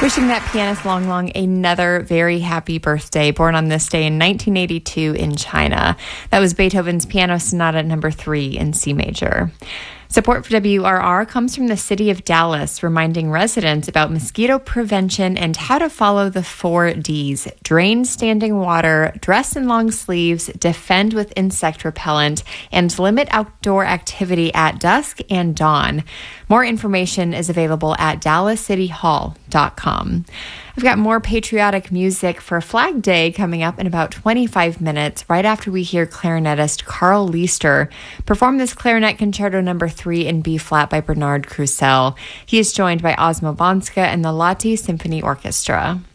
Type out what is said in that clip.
Wishing that pianist Long Long another very happy birthday, born on this day in 1982 in China. That was Beethoven's Piano Sonata No. 3 in C major. Support for WRR comes from the city of Dallas, reminding residents about mosquito prevention and how to follow the 4 Ds: drain standing water, dress in long sleeves, defend with insect repellent, and limit outdoor activity at dusk and dawn. More information is available at dallascityhall.com. I've got more patriotic music for Flag Day coming up in about 25 minutes, right after we hear clarinetist Carl Leister perform this Clarinet Concerto No. 3 in B-flat by Bernard Crusell. He is joined by Ozmo Bonska and the Lahti Symphony Orchestra.